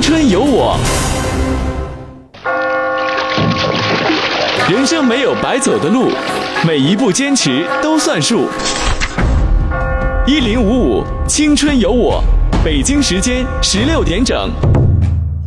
春有我。人生没有白走的路，每一步坚持都算数。1055青春有我，北京时间16点整。